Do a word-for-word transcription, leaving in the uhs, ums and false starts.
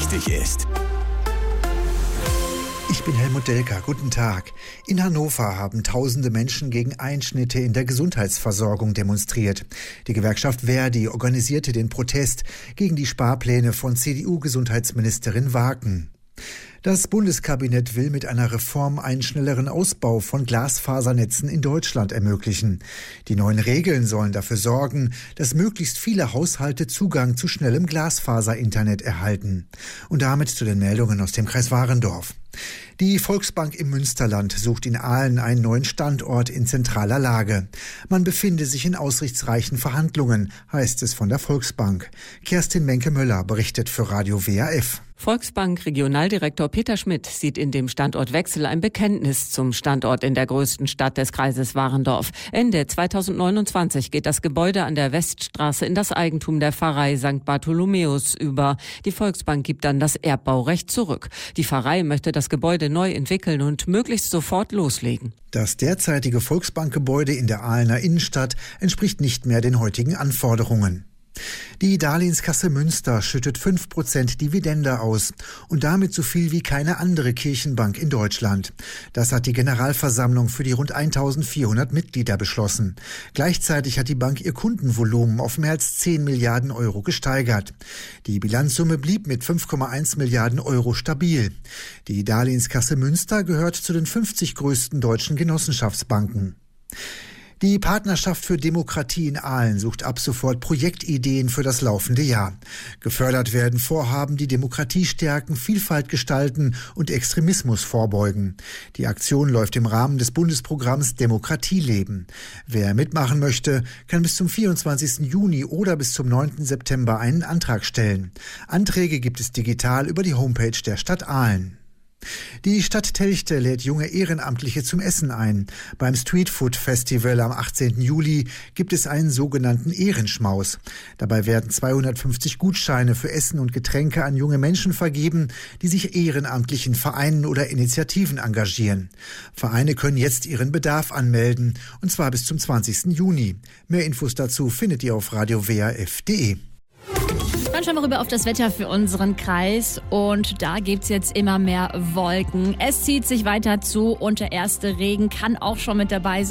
wichtig ist. Ich bin Helmut Delker. Guten Tag. In Hannover haben tausende Menschen gegen Einschnitte in der Gesundheitsversorgung demonstriert. Die Gewerkschaft Verdi organisierte den Protest gegen die Sparpläne von C D U-Gesundheitsministerin Waken. Das Bundeskabinett will mit einer Reform einen schnelleren Ausbau von Glasfasernetzen in Deutschland ermöglichen. Die neuen Regeln sollen dafür sorgen, dass möglichst viele Haushalte Zugang zu schnellem Glasfaser-Internet erhalten. Und damit zu den Meldungen aus dem Kreis Warendorf. Die Volksbank im Münsterland sucht in Aalen einen neuen Standort in zentraler Lage. Man befinde sich in aussichtsreichen Verhandlungen, heißt es von der Volksbank. Kerstin Menke-Möller berichtet für Radio W A F. Volksbank-Regionaldirektor Peter Schmidt sieht in dem Standortwechsel ein Bekenntnis zum Standort in der größten Stadt des Kreises Warendorf. Ende zweitausendneunundzwanzig geht das Gebäude an der Weststraße in das Eigentum der Pfarrei Sankt Bartholomäus über. Die Volksbank gibt dann das Erbbaurecht zurück. Die Pfarrei möchte das Gebäude neu entwickeln und möglichst sofort loslegen. Das derzeitige Volksbankgebäude in der Aalener Innenstadt entspricht nicht mehr den heutigen Anforderungen. Die Darlehenskasse Münster schüttet fünf Prozent Dividende aus und damit so viel wie keine andere Kirchenbank in Deutschland. Das hat die Generalversammlung für die rund eintausendvierhundert Mitglieder beschlossen. Gleichzeitig hat die Bank ihr Kundenvolumen auf mehr als zehn Milliarden Euro gesteigert. Die Bilanzsumme blieb mit fünf Komma eins Milliarden Euro stabil. Die Darlehenskasse Münster gehört zu den fünfzig größten deutschen Genossenschaftsbanken. Die Partnerschaft für Demokratie in Aalen sucht ab sofort Projektideen für das laufende Jahr. Gefördert werden Vorhaben, die Demokratie stärken, Vielfalt gestalten und Extremismus vorbeugen. Die Aktion läuft im Rahmen des Bundesprogramms Demokratie leben. Wer mitmachen möchte, kann bis zum vierundzwanzigsten Juni oder bis zum neunten September einen Antrag stellen. Anträge gibt es digital über die Homepage der Stadt Aalen. Die Stadt Telchte lädt junge Ehrenamtliche zum Essen ein. Beim Streetfood Festival am achtzehnten Juli gibt es einen sogenannten Ehrenschmaus. Dabei werden zweihundertfünfzig Gutscheine für Essen und Getränke an junge Menschen vergeben, die sich ehrenamtlich in Vereinen oder Initiativen engagieren. Vereine können jetzt ihren Bedarf anmelden, und zwar bis zum zwanzigsten Juni. Mehr Infos dazu findet ihr auf radio w a f punkt de. Dann schauen wir rüber auf das Wetter für unseren Kreis und da gibt's jetzt immer mehr Wolken. Es zieht sich weiter zu und der erste Regen kann auch schon mit dabei sein.